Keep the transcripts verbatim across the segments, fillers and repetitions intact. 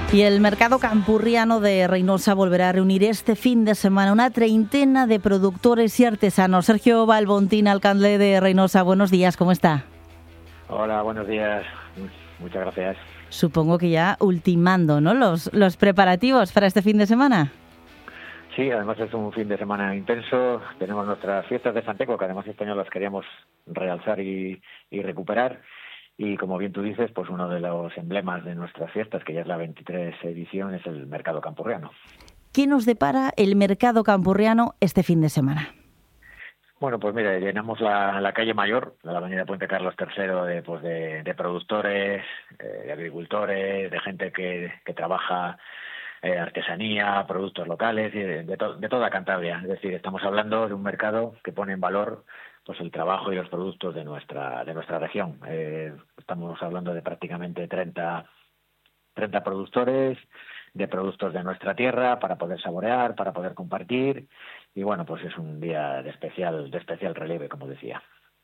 Y el mercado campurriano de Reinosa volverá a reunir este fin de semana una treintena de productores y artesanos. Sergio Balbontín, alcalde de Reinosa, buenos días, ¿cómo está? Hola, buenos días, muchas gracias. Supongo que ya ultimando, ¿no?, los, los preparativos para este fin de semana. Sí, además es un fin de semana intenso. Tenemos nuestras fiestas de Santeco, que además este año las queríamos realzar y, y recuperar. Y como bien tú dices, pues uno de los emblemas de nuestras fiestas, que ya es la veintitrés edición, es el mercado campurriano. ¿Qué nos depara el mercado campurriano este fin de semana? Bueno, pues mira, llenamos la, la calle Mayor, la avenida Puente Carlos tercero, de, pues de, de productores, eh, de agricultores, de gente que, que trabaja eh, artesanía, productos locales, y de, de, to, de toda Cantabria. Es decir, estamos hablando de un mercado que pone en valor pues el trabajo y los productos de nuestra de nuestra región. Eh, estamos hablando de prácticamente treinta, treinta productores de productos de nuestra tierra para poder saborear, para poder compartir, y bueno, pues es un día de especial de especial relieve, como decía.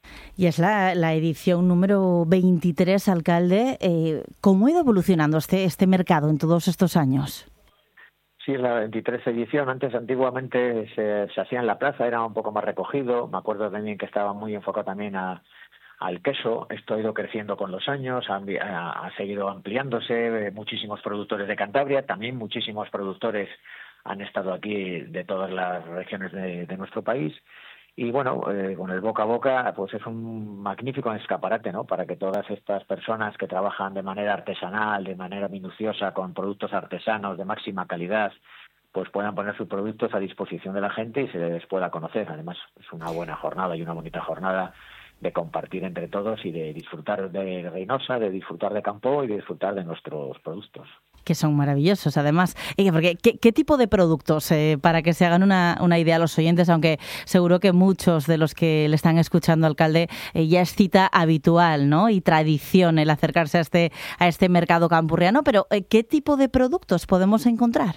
Y es la, la edición número veintitrés, alcalde. Eh, ¿Cómo ha ido evolucionando este, este mercado en todos estos años? Sí, es la veintitrés edición. Antes, antiguamente, se, se hacía en la plaza, era un poco más recogido. Me acuerdo también que estaba muy enfocado también a, al queso. Esto ha ido creciendo con los años, ha, ha, ha seguido ampliándose. Muchísimos productores de Cantabria, también muchísimos productores han estado aquí de todas las regiones de, de nuestro país. Y bueno, eh, con el boca a boca, pues es un magnífico escaparate, ¿no?, para que todas estas personas que trabajan de manera artesanal, de manera minuciosa, con productos artesanos de máxima calidad, pues puedan poner sus productos a disposición de la gente y se les pueda conocer. Además, es una buena jornada y una bonita jornada de compartir entre todos y de disfrutar de Reinosa, de disfrutar de campo y de disfrutar de nuestros productos. Que son maravillosos, además. Porque, ¿qué, qué tipo de productos? Eh, para que se hagan una, una idea los oyentes, aunque seguro que muchos de los que le están escuchando, alcalde, eh, ya es cita habitual, ¿no?, y tradición el acercarse a este, a este mercado campurriano, pero eh, ¿qué tipo de productos podemos encontrar?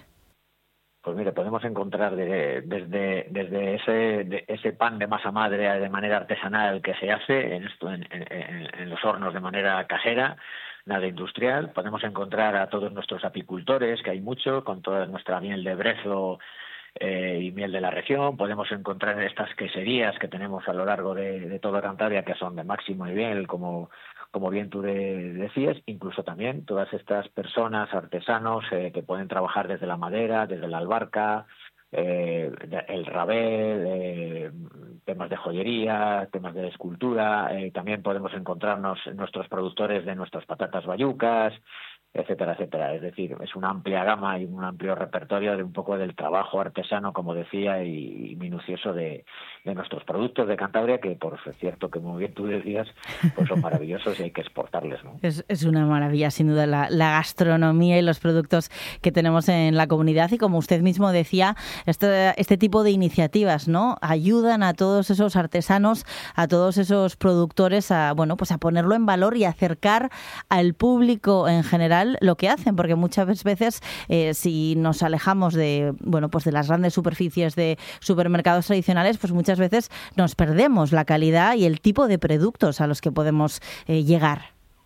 Pues mire, podemos encontrar de, desde, desde ese, de, ese pan de masa madre de manera artesanal que se hace en, esto, en, en, en los hornos de manera casera, nada industrial. Podemos encontrar a todos nuestros apicultores, que hay mucho, con toda nuestra miel de brezo eh, y miel de la región. Podemos encontrar estas queserías que tenemos a lo largo de, de toda Cantabria, que son de máximo nivel, como como bien tú de, decías, incluso también todas estas personas, artesanos, eh, que pueden trabajar desde la madera, desde la albarca, eh, el rabel, eh, temas de joyería, temas de escultura. Eh, también podemos encontrarnos nuestros productores de nuestras patatas bayucas, etcétera, etcétera. Es decir, es una amplia gama y un amplio repertorio de un poco del trabajo artesano, como decía, y, y minucioso de, de nuestros productos de Cantabria, que por cierto, que muy bien tú decías, pues son maravillosos y hay que exportarles, ¿no? Es, es una maravilla, sin duda, la, la gastronomía y los productos que tenemos en la comunidad. Y como usted mismo decía, este, este tipo de iniciativas, ¿no?, ayudan a todos esos artesanos, a todos esos productores a, bueno, pues a ponerlo en valor y acercar al público en general lo que hacen, porque muchas veces eh, si nos alejamos de, bueno, pues de las grandes superficies de supermercados tradicionales, pues muchas veces nos perdemos la calidad y el tipo de productos a los que podemos eh, llegar.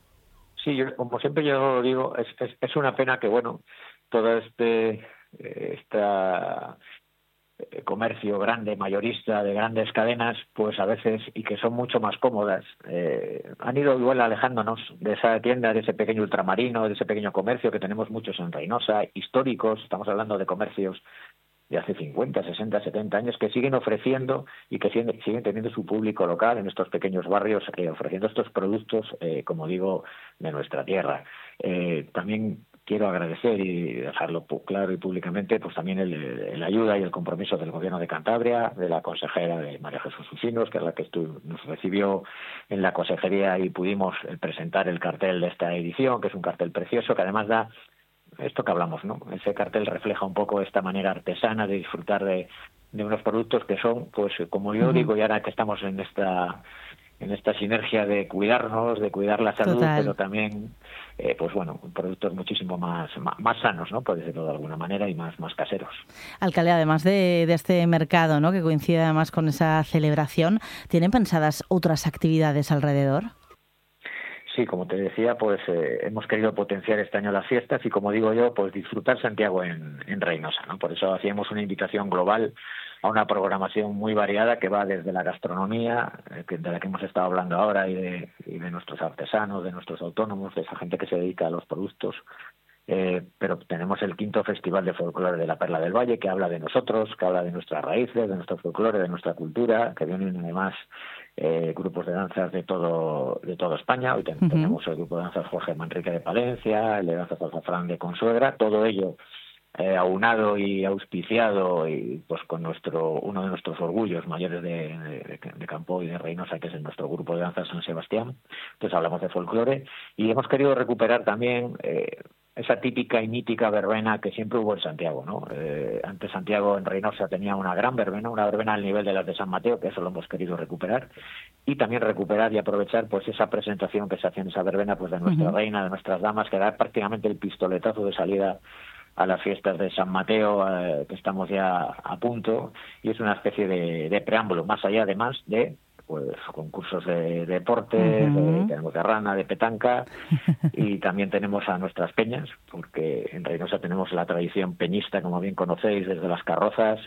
Sí, yo, como siempre yo digo, es, es, es una pena que, bueno, todo este esta comercio grande, mayorista, de grandes cadenas, pues a veces, y que son mucho más cómodas, eh, han ido igual alejándonos de esa tienda, de ese pequeño ultramarino, de ese pequeño comercio que tenemos muchos en Reinosa, históricos. Estamos hablando de comercios de hace cincuenta, sesenta, setenta años, que siguen ofreciendo y que siguen, siguen teniendo su público local en estos pequeños barrios, eh, ofreciendo estos productos, eh, como digo, de nuestra tierra. Eh, también quiero agradecer y dejarlo claro y públicamente, pues también el, el ayuda y el compromiso del Gobierno de Cantabria, de la consejera de María Jesús Usinos, que es la que estuvo, nos recibió en la consejería y pudimos presentar el cartel de esta edición, que es un cartel precioso, que además da esto que hablamos, ¿no? Ese cartel refleja un poco esta manera artesana de disfrutar de, de unos productos que son, pues como yo uh-huh. digo, y ahora que estamos en esta en esta sinergia de cuidarnos, de cuidar la salud, Total. pero también, eh, pues bueno, productos muchísimo más, más, más sanos, ¿no?, por decirlo de alguna manera, y más, más caseros. Alcalde, además de, de este mercado, ¿no?, que coincide además con esa celebración, ¿tienen pensadas otras actividades alrededor? sí, como te decía, pues eh, hemos querido potenciar este año las fiestas y, como digo yo, pues disfrutar Santiago en, en Reynosa, ¿no? Por eso hacíamos una invitación global a una programación muy variada que va desde la gastronomía, eh, que, de la que hemos estado hablando ahora, y de, y de nuestros artesanos, de nuestros autónomos, de esa gente que se dedica a los productos. Eh, pero tenemos el quinto Festival de Folclore de la Perla del Valle, que habla de nosotros, que habla de nuestras raíces, de nuestro folclore, de nuestra cultura, que vienen además eh, grupos de danzas de todo de toda España. Hoy ten, uh-huh. tenemos el grupo de danzas Jorge Manrique de Palencia, el de danzas Alzafrán de Consuegra, todo ello eh, aunado y auspiciado y pues con nuestro uno de nuestros orgullos mayores de, de, de Campo y de Reynosa, que es nuestro grupo de danzas San Sebastián. Entonces hablamos de folclore y hemos querido recuperar también eh, esa típica y mítica verbena que siempre hubo en Santiago, ¿no? Eh, antes Santiago en Reynosa tenía una gran verbena, una verbena al nivel de las de San Mateo, que eso lo hemos querido recuperar, y también recuperar y aprovechar pues esa presentación que se hacía en esa verbena pues de nuestra uh-huh. reina, de nuestras damas, que era prácticamente el pistoletazo de salida a las fiestas de San Mateo, eh, que estamos ya a punto, y es una especie de, de preámbulo, más allá además de pues concursos de, de deporte, uh-huh. de, tenemos de rana, de petanca, y también tenemos a nuestras peñas, porque en Reynosa tenemos la tradición peñista, como bien conocéis, desde las carrozas.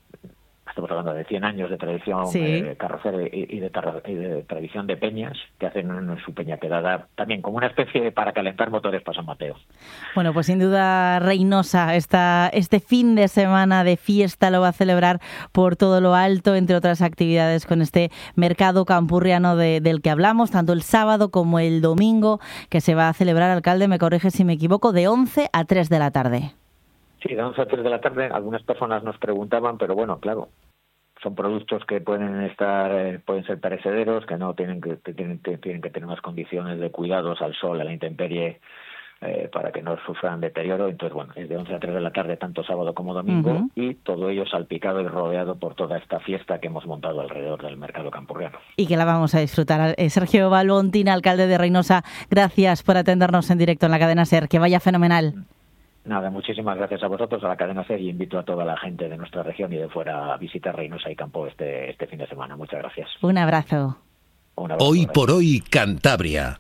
Estamos hablando de cien años de tradición sí. eh, carrocera y, y, de tar- y de tradición de peñas que hacen en su peña quedada también como una especie de para calentar motores para San Mateo. Bueno, pues sin duda Reynosa esta, este fin de semana de fiesta lo va a celebrar por todo lo alto, entre otras actividades, con este mercado campurriano de, del que hablamos, tanto el sábado como el domingo, que se va a celebrar, alcalde, me corrige si me equivoco, de once a tres de la tarde. Sí, de once a tres de la tarde. Algunas personas nos preguntaban, pero bueno, claro, son productos que pueden estar, eh, pueden ser perecederos, que no tienen que, que tienen, que tienen que tener unas condiciones de cuidados al sol, a la intemperie, eh, para que no sufran deterioro. Entonces, bueno, es de once a tres de la tarde, tanto sábado como domingo, uh-huh. y todo ello salpicado y rodeado por toda esta fiesta que hemos montado alrededor del mercado campurriano. Y que la vamos a disfrutar. Eh, Sergio Balbontín, alcalde de Reynosa, gracias por atendernos en directo en la cadena SER. Que vaya fenomenal. Nada, muchísimas gracias a vosotros, a la cadena SER, y invito a toda la gente de nuestra región y de fuera a visitar Reynosa y Campo este, este fin de semana. Muchas gracias. Un abrazo. Un abrazo. Hoy por hoy, Cantabria.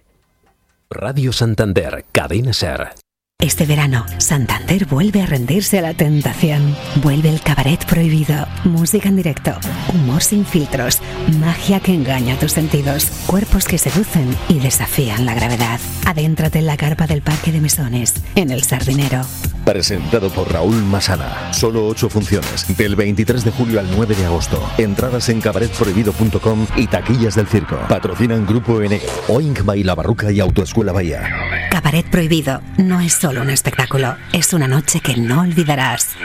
Radio Santander, cadena SER. Este verano, Santander vuelve a rendirse a la tentación. Vuelve el cabaret prohibido, música en directo, humor sin filtros, magia que engaña tus sentidos, cuerpos que seducen y desafían la gravedad. Adéntrate en la carpa del Parque de Mesones, en El Sardinero. Presentado por Raúl Masana. Solo ocho funciones, del veintitrés de julio al nueve de agosto. Entradas en cabaret prohibido punto com y taquillas del circo. Patrocinan Grupo N, Oink by La Barruca y Autoescuela Bahía. Cabaret prohibido no es solo un espectáculo, es una noche que no olvidarás.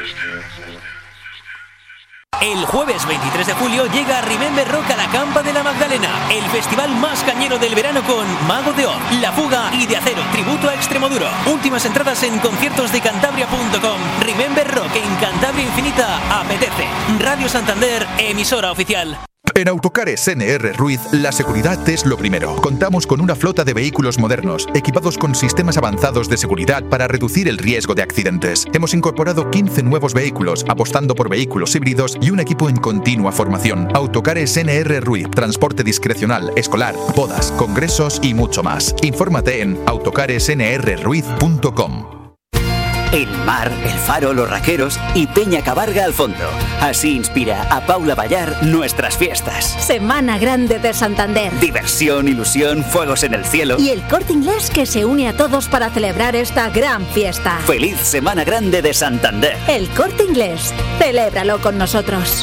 El jueves veintitrés de julio llega Remember Rock a la Campa de la Magdalena, el festival más cañero del verano con Mago de Oz, La Fuga y De Acero, tributo a Extremoduro. Últimas entradas en conciertos de cantabria punto com. Remember Rock en Cantabria Infinita apetece. Radio Santander, emisora oficial. En Autocares N R Ruiz, la seguridad es lo primero. Contamos con una flota de vehículos modernos, equipados con sistemas avanzados de seguridad para reducir el riesgo de accidentes. Hemos incorporado quince nuevos vehículos, apostando por vehículos híbridos y un equipo en continua formación. Autocares N R Ruiz, transporte discrecional, escolar, bodas, congresos y mucho más. Infórmate en autocares n r ruiz punto com. El mar, el faro, los raqueros y Peña Cabarga al fondo. Así inspira a Paula Ballar nuestras fiestas. Semana Grande de Santander. Diversión, ilusión, fuegos en el cielo. Y el Corte Inglés que se une a todos para celebrar esta gran fiesta. Feliz Semana Grande de Santander. El Corte Inglés. Celébralo con nosotros.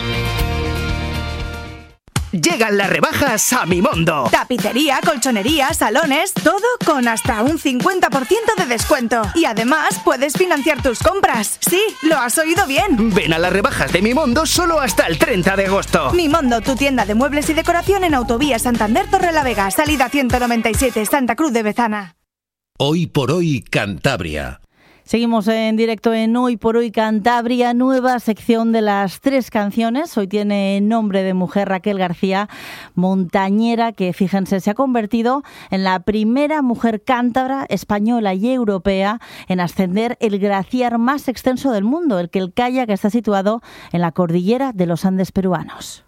Llegan las rebajas a Mimondo. Tapicería, colchonería, salones, todo con hasta un cincuenta por ciento de descuento. Y además puedes financiar tus compras. Sí, lo has oído bien. Ven a las rebajas de Mimondo solo hasta el treinta de agosto. Mimondo, tu tienda de muebles y decoración en Autovía Santander Torrelavega, salida ciento noventa y siete, Santa Cruz de Bezana. Hoy por hoy, Cantabria. Seguimos en directo en Hoy por Hoy Cantabria, nueva sección de las tres canciones. Hoy tiene nombre de mujer Raquel García, montañera, que fíjense, se ha convertido en la primera mujer cántabra, española y europea en ascender el glaciar más extenso del mundo, el Quelcaya, que está situado en la cordillera de los Andes peruanos.